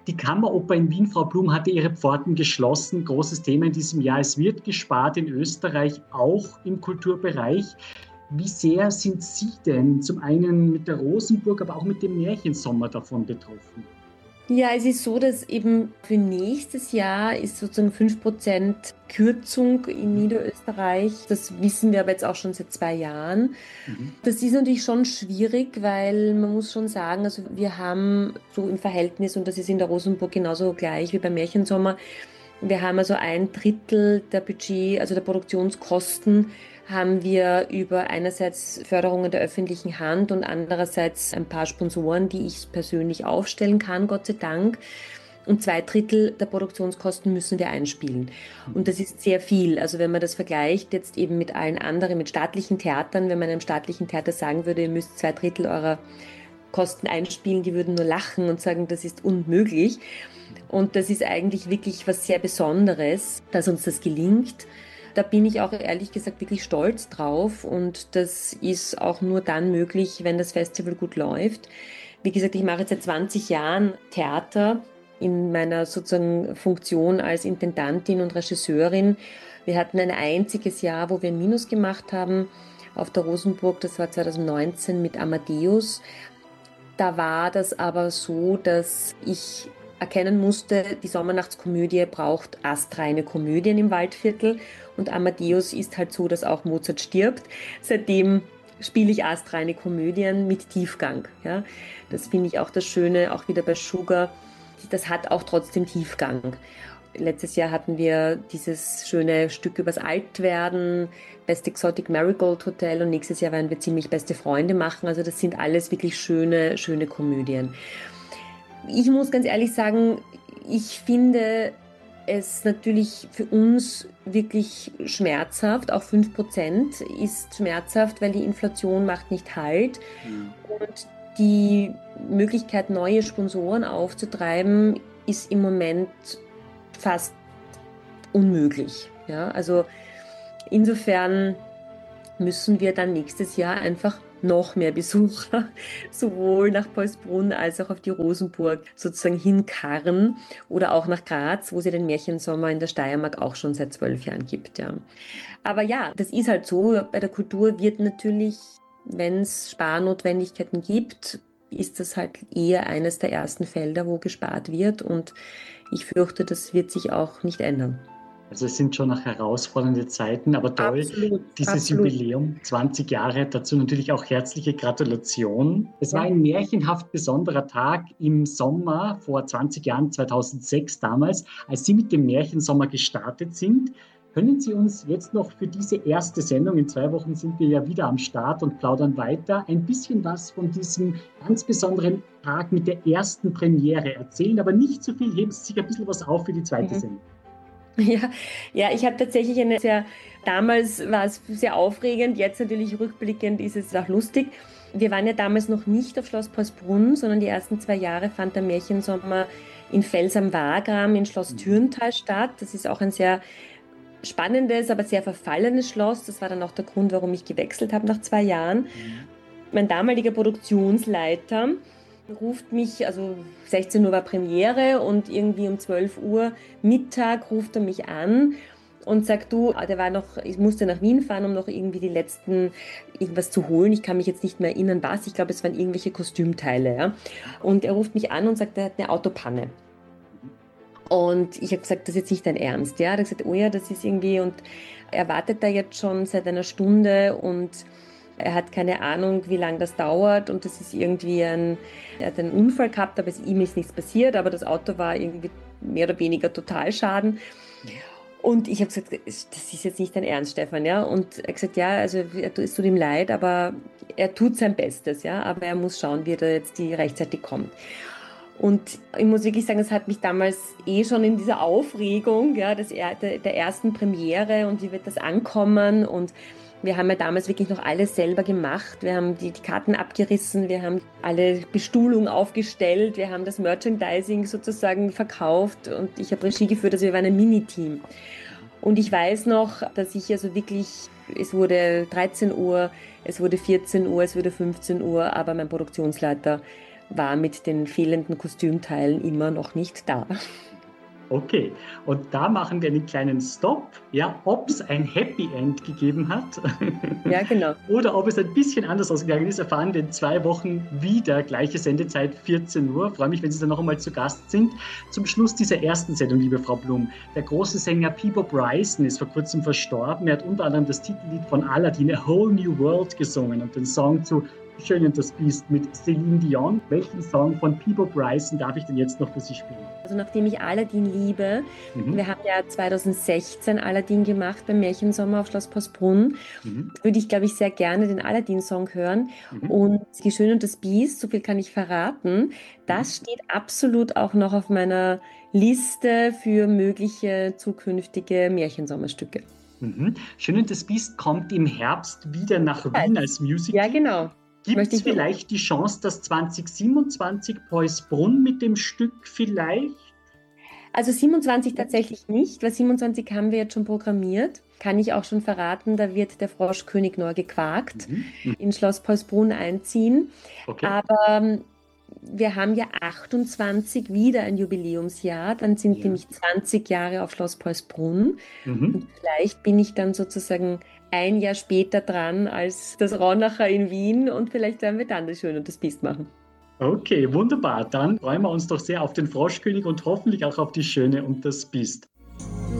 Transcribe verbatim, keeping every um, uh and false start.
Die Kammeroper in Wien, Frau Blum, hatte ihre Pforten geschlossen. Großes Thema in diesem Jahr. Es wird gespart in Österreich, auch im Kulturbereich. Wie sehr sind Sie denn zum einen mit der Rosenburg, aber auch mit dem Märchensommer davon betroffen? Ja, es ist so, dass eben für nächstes Jahr ist sozusagen fünf Prozent Kürzung in Niederösterreich. Das wissen wir aber jetzt auch schon seit zwei Jahren. Mhm. Das ist natürlich schon schwierig, weil man muss schon sagen, also wir haben so im Verhältnis, und das ist in der Rosenburg genauso gleich wie beim Märchensommer, wir haben also ein Drittel der Budget, also der Produktionskosten, haben wir über einerseits Förderungen der öffentlichen Hand und andererseits ein paar Sponsoren, die ich persönlich aufstellen kann, Gott sei Dank. Und zwei Drittel der Produktionskosten müssen wir einspielen. Und das ist sehr viel. Also wenn man das vergleicht jetzt eben mit allen anderen, mit staatlichen Theatern, wenn man einem staatlichen Theater sagen würde, ihr müsst zwei Drittel eurer Kosten einspielen, die würden nur lachen und sagen, das ist unmöglich. Und das ist eigentlich wirklich was sehr Besonderes, dass uns das gelingt. Da bin ich auch ehrlich gesagt wirklich stolz drauf und das ist auch nur dann möglich, wenn das Festival gut läuft. Wie gesagt, ich mache jetzt seit zwanzig Jahren Theater in meiner sozusagen Funktion als Intendantin und Regisseurin. Wir hatten ein einziges Jahr, wo wir ein Minus gemacht haben auf der Rosenburg, das war zwanzig neunzehn mit Amadeus. Da war das aber so, dass ich erkennen musste, die Sommernachtskomödie braucht astreine Komödien im Waldviertel und Amadeus ist halt so, dass auch Mozart stirbt. Seitdem spiele ich astreine Komödien mit Tiefgang. Ja. Das finde ich auch das Schöne, auch wieder bei Sugar. Das hat auch trotzdem Tiefgang. Letztes Jahr hatten wir dieses schöne Stück übers Altwerden, Best Exotic Marigold Hotel und nächstes Jahr werden wir ziemlich beste Freunde machen. Also das sind alles wirklich schöne, schöne Komödien. Ich muss ganz ehrlich sagen, ich finde es natürlich für uns wirklich schmerzhaft. Auch fünf Prozent ist schmerzhaft, weil die Inflation macht nicht Halt. Mhm. Und die Möglichkeit, neue Sponsoren aufzutreiben, ist im Moment fast unmöglich. Ja, also insofern müssen wir dann nächstes Jahr einfach noch mehr Besucher sowohl nach Paulsbrunn als auch auf die Rosenburg sozusagen hinkarren oder auch nach Graz, wo es ja den Märchensommer in der Steiermark auch schon seit zwölf Jahren gibt. Ja. Aber ja, das ist halt so. Bei der Kultur wird natürlich, wenn es Sparnotwendigkeiten gibt, ist das halt eher eines der ersten Felder, wo gespart wird und ich fürchte, das wird sich auch nicht ändern. Also es sind schon noch herausfordernde Zeiten, aber toll, absolut, dieses absolut. Jubiläum, zwanzig Jahre, dazu natürlich auch herzliche Gratulation. Es Ja. war ein märchenhaft besonderer Tag im Sommer vor zwanzig Jahren, zweitausendsechs damals, als Sie mit dem Märchensommer gestartet sind. Können Sie uns jetzt noch für diese erste Sendung, in zwei Wochen sind wir ja wieder am Start und plaudern weiter, ein bisschen was von diesem ganz besonderen Tag mit der ersten Premiere erzählen, aber nicht zu viel, heben Sie sich ein bisschen was auf für die zweite Mhm. Sendung. Ja, ja, ich habe tatsächlich eine sehr, damals war es sehr aufregend, jetzt natürlich rückblickend ist es auch lustig. Wir waren ja damals noch nicht auf Schloss Paulsbrunn, sondern die ersten zwei Jahre fand der Märchensommer in Fels am Wagram in Schloss Thürntal statt. Das ist auch ein sehr spannendes, aber sehr verfallenes Schloss. Das war dann auch der Grund, warum ich gewechselt habe nach zwei Jahren. Mhm. Mein damaliger Produktionsleiter ruft mich, also sechzehn Uhr war Premiere und irgendwie um zwölf Uhr Mittag ruft er mich an und sagt, du, der war noch, ich musste nach Wien fahren, um noch irgendwie die letzten, irgendwas zu holen. Ich kann mich jetzt nicht mehr erinnern, was. Ich glaube, es waren irgendwelche Kostümteile. Ja? Und er ruft mich an und sagt, er hat eine Autopanne. Und ich habe gesagt, das ist jetzt nicht dein Ernst. Ja? Er hat gesagt, oh ja, das ist irgendwie, und er wartet da jetzt schon seit einer Stunde und er hat keine Ahnung, wie lange das dauert und das ist irgendwie ein, er hat einen Unfall gehabt, aber ihm ist nichts passiert, aber das Auto war irgendwie mehr oder weniger Totalschaden. Und ich habe gesagt, das ist jetzt nicht dein Ernst, Stefan, ja. Und er hat gesagt, ja, also es tut ihm leid, aber er tut sein Bestes, ja. Aber er muss schauen, wie er da jetzt die rechtzeitig kommt. Und ich muss wirklich sagen, es hat mich damals eh schon in dieser Aufregung, ja, des, der, der ersten Premiere und wie wird das ankommen und wir haben ja damals wirklich noch alles selber gemacht. Wir haben die, die Karten abgerissen, wir haben alle Bestuhlung aufgestellt, wir haben das Merchandising sozusagen verkauft und ich habe Regie geführt, also wir waren ein Mini-Team. Und ich weiß noch, dass ich also wirklich, es wurde dreizehn Uhr, es wurde vierzehn Uhr, es wurde fünfzehn Uhr, aber mein Produktionsleiter war mit den fehlenden Kostümteilen immer noch nicht da. Okay, und da machen wir einen kleinen Stopp, ja, ob es ein Happy End gegeben hat Ja, genau. oder ob es ein bisschen anders ausgegangen ist, erfahren wir in zwei Wochen wieder, gleiche Sendezeit, vierzehn Uhr. Freue mich, wenn Sie dann noch einmal zu Gast sind. Zum Schluss dieser ersten Sendung, liebe Frau Blum, der große Sänger Peabo Bryson ist vor kurzem verstorben. Er hat unter anderem das Titellied von Aladdin, A Whole New World, gesungen und den Song zu Schön und das Biest mit Celine Dion. Welchen Song von Peabo Bryson darf ich denn jetzt noch für Sie spielen? Also nachdem ich Aladdin liebe, mhm. wir haben ja zweitausendsechzehn Aladdin gemacht beim Märchensommer auf Schloss Porsbrunn, mhm. würde ich, glaube ich, sehr gerne den Aladdin-Song hören. Mhm. Und Die Schöne und das Biest, so viel kann ich verraten, das mhm. steht absolut auch noch auf meiner Liste für mögliche zukünftige Märchensommerstücke. Mhm. Schön und das Biest kommt im Herbst wieder nach ja. Wien als Musical. Ja, genau. Gibt es vielleicht die Chance, dass zwanzig siebenundzwanzig Poisbrunn mit dem Stück vielleicht? Also siebenundzwanzig tatsächlich nicht, weil siebenundzwanzig haben wir jetzt schon programmiert. Kann ich auch schon verraten, da wird der Froschkönig neu gequakt, mhm. in Schloss Poisbrunn einziehen. Okay. Aber wir haben ja achtundzwanzig wieder ein Jubiläumsjahr, dann sind ja. nämlich zwanzig Jahre auf Schloss Poisbrunn. Mhm. Und vielleicht bin ich dann sozusagen ein Jahr später dran als das Ronacher in Wien und vielleicht werden wir dann das Schöne und das Biest machen. Okay, wunderbar. Dann freuen wir uns doch sehr auf den Froschkönig und hoffentlich auch auf die Schöne und das Biest.